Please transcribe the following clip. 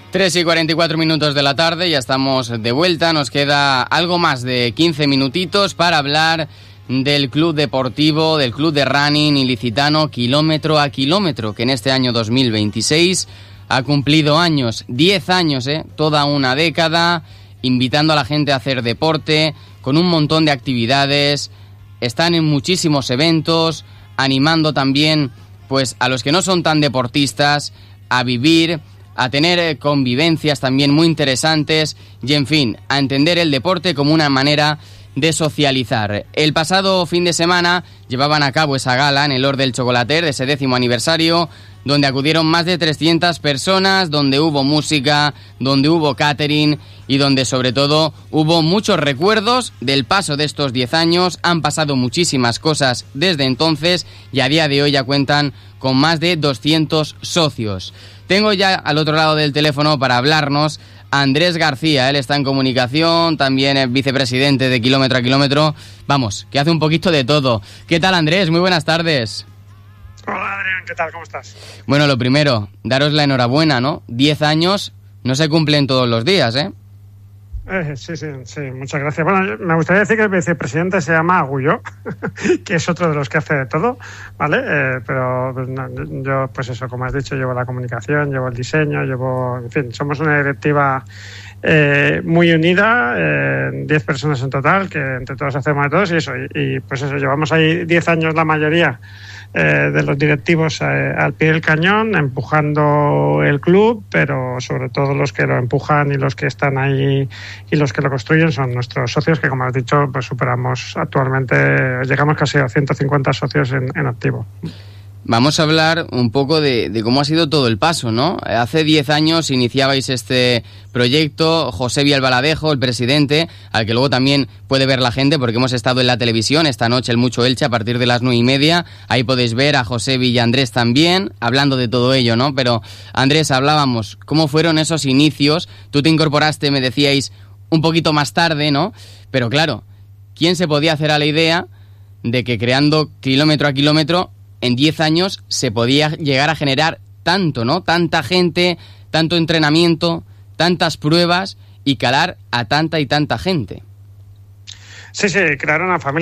3:44 de la tarde, ya estamos de vuelta. Nos queda algo más de 15 minutitos para hablar del club deportivo, del club de running ilicitano Kilómetro a Kilómetro, que en este año 2026 ha cumplido años, 10 años, toda una década, invitando a la gente a hacer deporte, con un montón de actividades. Están en muchísimos eventos, animando también pues a los que no son tan deportistas a vivir, a tener convivencias también muy interesantes y, en fin, a entender el deporte como una manera de socializar. El pasado fin de semana llevaban a cabo esa gala en el Hort del Chocolater de ese 10º aniversario, donde acudieron más de 300 personas, donde hubo música, donde hubo catering y donde sobre todo hubo muchos recuerdos del paso de estos 10 años. Han pasado muchísimas cosas desde entonces y a día de hoy ya cuentan con más de 200 socios. Tengo ya al otro lado del teléfono para hablarnos a Andrés García. Él está en comunicación, también es vicepresidente de Kilómetro a Kilómetro. Vamos, que hace un poquito de todo. ¿Qué tal, Andrés? Muy buenas tardes. Hola, Adrián, ¿qué tal? ¿Cómo estás? Bueno, lo primero, daros la enhorabuena, ¿no? 10 años no se cumplen todos los días, ¿eh? Sí, muchas gracias. Bueno, me gustaría decir que el vicepresidente se llama Agulló, que es otro de los que hace de todo, ¿vale? Pero yo, pues eso, como has dicho, llevo la comunicación, llevo el diseño, en fin, somos una directiva muy unida, 10 personas en total, que entre todos hacemos de todos y pues eso, llevamos ahí 10 años la mayoría de los directivos al pie del cañón, empujando el club, pero sobre todo los que lo empujan y los que están ahí y los que lo construyen son nuestros socios, que como has dicho, pues superamos actualmente, llegamos casi a 150 socios en activo. Vamos a hablar un poco de cómo ha sido todo el paso, ¿no? Hace 10 años iniciabais este proyecto, José Villalbaladejo, el presidente, al que luego también puede ver la gente porque hemos estado en la televisión esta noche, el Mucho Elche, a partir de las 9:30. Ahí podéis ver a José Villandrés también, hablando de todo ello, ¿no? Pero, Andrés, hablábamos, ¿cómo fueron esos inicios? Tú te incorporaste, me decíais, un poquito más tarde, ¿no? Pero claro, ¿quién se podía hacer a la idea de que creando Kilómetro a Kilómetro en 10 años se podía llegar a generar tanto, ¿no? Tanta gente, tanto entrenamiento, tantas pruebas y calar a tanta y tanta gente? Sí, crear una familia.